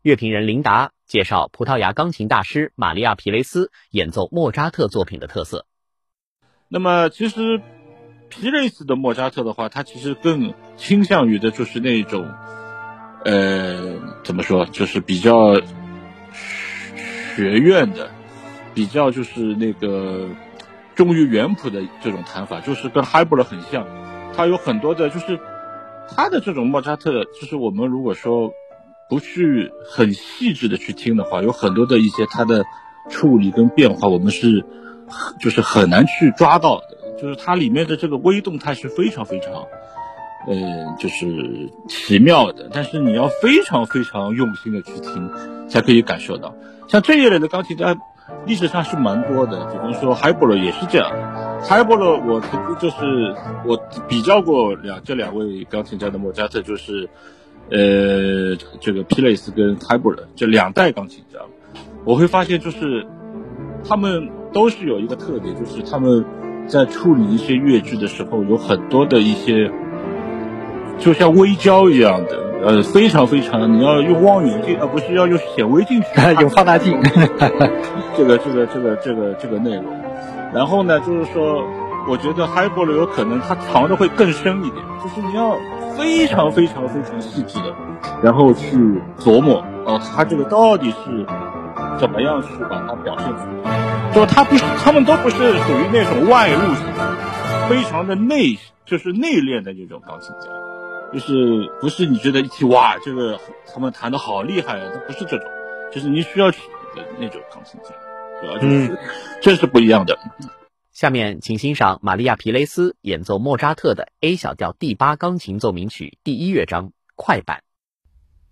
乐评人琳达介绍葡萄牙钢琴大师玛利亚·皮雷斯演奏莫扎特作品的特色。 那么其实皮雷斯的莫扎特的话，他其实更倾向于的就是那种怎么说，就是比较学院的，比较就是那个忠于原谱的这种弹法，就是跟海伯勒很像。他有很多的就是他的这种莫扎特，就是我们如果说不去很细致的去听的话，有很多的一些他的处理跟变化，我们是就是很难去抓到的。就是它里面的这个微动态是非常非常就是奇妙的，但是你要非常非常用心的去听才可以感受到。像这一类的钢琴家历史上是蛮多的，比方说海伯勒也是这样的。海伯勒我曾经就是我比较过这两位钢琴家的莫扎特，就是这个皮雷斯跟海伯勒这两代钢琴家，我会发现就是他们都是有一个特点，就是他们在处理一些乐句的时候，有很多的一些就像微胶一样的，非常非常，你要用望远镜，不是要用显微镜去用放大镜， 这个内容。然后呢，就是说，我觉得海伯勒有可能他藏的会更深一点，就是你要非常非常非常细致的，然后去琢磨他这个到底是怎么样去把它表现出来。就他们都不是属于那种外露型，非常的就是内敛的那种钢琴家，就是不是你觉得一听哇，这个他们弹得好厉害啊，他不是这种，就是你需要去的那种钢琴家，对吧？就是这是不一样的。 下面请欣赏玛利亚·皮雷斯演奏莫扎特的 A 小调第8钢琴奏鸣曲第1乐章快板。